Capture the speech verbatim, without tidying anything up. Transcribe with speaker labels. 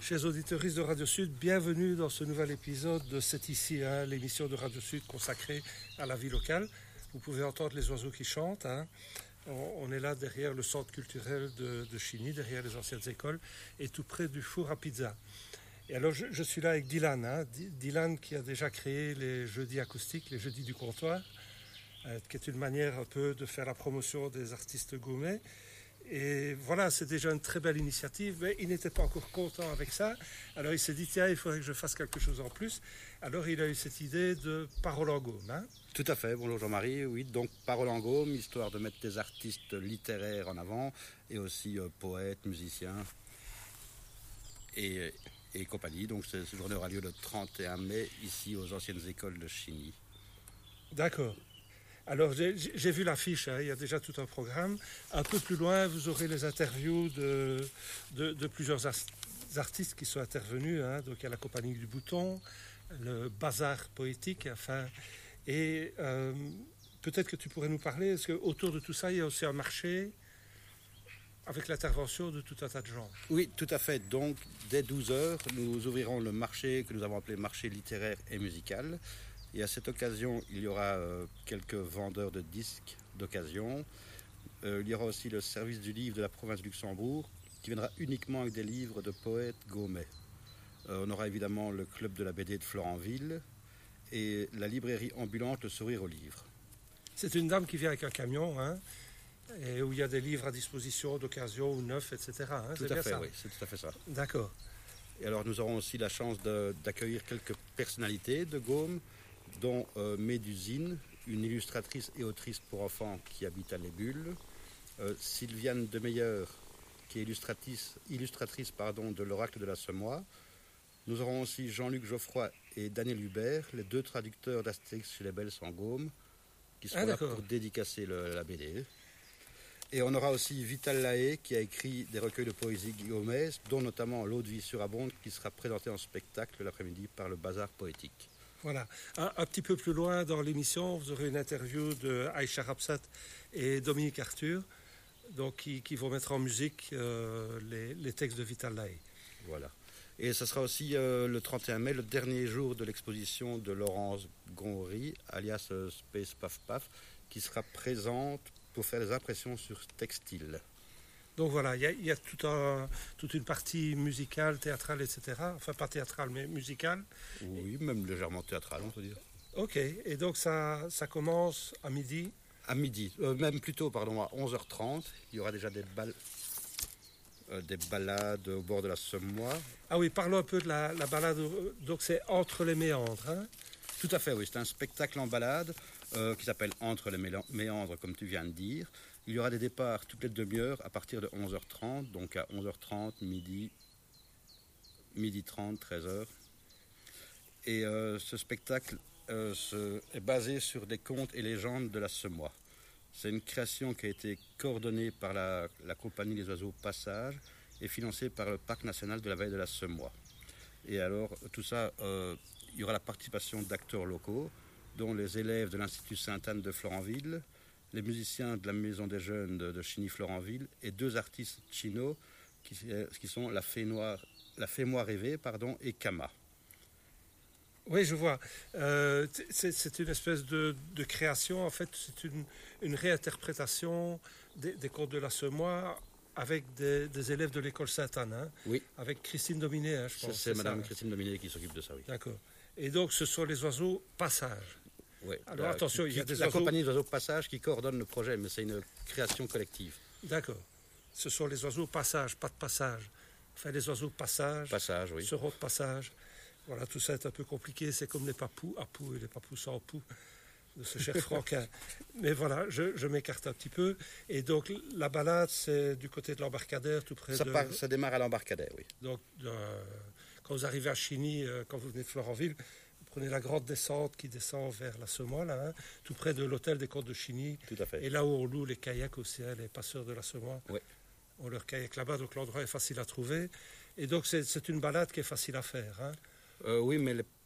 Speaker 1: Chers auditeurs de Radio Sud, bienvenue dans ce nouvel épisode de C'est ici, hein, l'émission de Radio Sud consacrée à la vie locale. Vous pouvez entendre les oiseaux qui chantent. Hein. On, on est là derrière le centre culturel de, de Chigny, derrière les anciennes écoles, et tout près du four à pizza. Et alors je, je suis là avec Dylan, hein, Dylan qui a déjà créé les jeudis acoustiques, les jeudis du comptoir, euh, qui est une manière un peu de faire la promotion des artistes gourmets. Et voilà, c'est déjà une très belle initiative, mais il n'était pas encore content avec ça. Alors il s'est dit, tiens, il faudrait que je fasse quelque chose en plus. Alors il a eu cette idée de Parole en Gaume. Hein.
Speaker 2: Tout à fait, bonjour Jean-Marie. Oui, donc Parole en Gaume, histoire de mettre des artistes littéraires en avant, et aussi euh, poètes, musiciens et, et compagnie. Donc cette journée aura lieu le trente et un mai, ici aux anciennes écoles de Chigny.
Speaker 1: D'accord. Alors, j'ai, j'ai vu l'affiche, hein, il y a déjà tout un programme. Un peu plus loin, vous aurez les interviews de, de, de plusieurs artistes qui sont intervenus. Hein. Donc, il y a la Compagnie du Bouton, le Bazar Poétique, enfin. Et euh, peut-être que tu pourrais nous parler, parce qu'autour de tout ça, il y a aussi un marché avec l'intervention de tout un tas de gens.
Speaker 2: Oui, tout à fait. Donc, dès douze heures, nous ouvrirons le marché que nous avons appelé marché littéraire et musical. Et à cette occasion, il y aura euh, quelques vendeurs de disques d'occasion. Euh, il y aura aussi le service du livre de la province du Luxembourg, qui viendra uniquement avec des livres de poètes gaumais. Euh, on aura évidemment le club de la B D de Florenville et la librairie ambulante Le Sourire aux Livres.
Speaker 1: C'est une dame qui vient avec un camion, hein, et où il y a des livres à disposition d'occasion ou neufs, et cetera. Hein,
Speaker 2: tout
Speaker 1: c'est
Speaker 2: à
Speaker 1: bien
Speaker 2: fait,
Speaker 1: ça.
Speaker 2: oui, c'est tout à fait ça.
Speaker 1: D'accord.
Speaker 2: Et alors nous aurons aussi la chance de, d'accueillir quelques personnalités de Gaume, dont euh, Médusine, une illustratrice et autrice pour enfants qui habite à Les Bulles, euh, Sylviane Demeyer, qui est illustratrice, illustratrice pardon, de l'Oracle de la Semois. Nous aurons aussi Jean-Luc Geoffroy et Daniel Hubert, les deux traducteurs d'Astérix chez les Belles en Gaume, qui seront ah, là pour dédicacer le, la B D. Et on aura aussi Vital Lahaye, qui a écrit des recueils de poésie guillaumaise, dont notamment L'eau de vie surabonde, qui sera présenté en spectacle l'après-midi par le Bazar Poétique.
Speaker 1: Voilà. Un, un petit peu plus loin dans l'émission, vous aurez une interview de Aïcha Rapsat et Dominique Arthur, donc qui, qui vont mettre en musique euh, les, les textes de Vital Lahaye.
Speaker 2: Voilà. Et ce sera aussi euh, le trente et un mai, le dernier jour de l'exposition de Laurence Gonry, alias euh, Space Paf Paf, qui sera présente pour faire des impressions sur textile.
Speaker 1: Donc voilà, il y, y a tout un, toute une partie musicale, théâtrale, et cetera. Enfin, pas théâtrale, mais musicale.
Speaker 2: Oui, même légèrement théâtrale, on peut dire.
Speaker 1: Ok, et donc ça, ça commence à midi.
Speaker 2: À midi, euh, même plutôt, pardon, à onze heures trente. Il y aura déjà des, bal... euh, des balades au bord de la Semois.
Speaker 1: Ah oui, parlons un peu de la, la balade. Donc c'est Entre les méandres, hein?
Speaker 2: Tout à fait, oui. C'est un spectacle en balade euh, qui s'appelle Entre les méandres, comme tu viens de dire. Il y aura des départs toutes les demi-heures à partir de onze heures trente, donc à onze heures trente, midi, midi trente, treize heures. Et euh, ce spectacle euh, ce, est basé sur des contes et légendes de la Semois. C'est une création qui a été coordonnée par la, la compagnie des oiseaux Passage et financée par le Parc national de la Vallée de la Semois. Et alors, tout ça, euh, il y aura la participation d'acteurs locaux, dont les élèves de l'Institut Sainte-Anne de Florenville, les musiciens de la Maison des Jeunes de, de Chigny-Florenville et deux artistes chino qui, qui sont la Fée Noire, la Fée Moi Rêvée, pardon, et Kama.
Speaker 1: Oui, je vois. Euh, c'est, c'est une espèce de, de création, en fait, c'est une, une réinterprétation des, des contes de la Semois avec des, des élèves de l'école Sainte-Anne, hein,
Speaker 2: oui.
Speaker 1: Avec Christine Dominé, hein, je pense.
Speaker 2: C'est, c'est Madame
Speaker 1: ça,
Speaker 2: Christine Dominé qui s'occupe de ça, oui.
Speaker 1: D'accord. Et donc, ce sont les oiseaux Passage.
Speaker 2: Oui.
Speaker 1: Alors
Speaker 2: la,
Speaker 1: attention,
Speaker 2: qui,
Speaker 1: il y a des
Speaker 2: la
Speaker 1: oiseaux...
Speaker 2: compagnie des oiseaux Passage qui coordonne le projet, mais c'est une création collective.
Speaker 1: D'accord. Ce sont les oiseaux Passage, pas de passage. Enfin, les oiseaux Passage.
Speaker 2: Passage, oui.
Speaker 1: Seront de passage. Voilà, tout ça est un peu compliqué. C'est comme les papous à poux et les papous sans poux de ce cher Franquin. Mais voilà, je, je m'écarte un petit peu. Et donc, la balade, c'est du côté de l'embarcadère, tout près
Speaker 2: ça
Speaker 1: de...
Speaker 2: Part, ça démarre à l'embarcadère, oui.
Speaker 1: Donc, euh, quand vous arrivez à Chigny, euh, quand vous venez de Florenville, vous prenez la grande descente qui descend vers la Semois, là, hein, tout près de l'hôtel des Côtes de Chigny.
Speaker 2: Tout à fait.
Speaker 1: Et là où on loue les kayaks aussi, hein, les passeurs de la Semois.
Speaker 2: Oui.
Speaker 1: On leur kayak là-bas, donc l'endroit est facile à trouver. Et donc, c'est, c'est une balade qui est facile à faire, hein.
Speaker 2: Euh, oui, mais les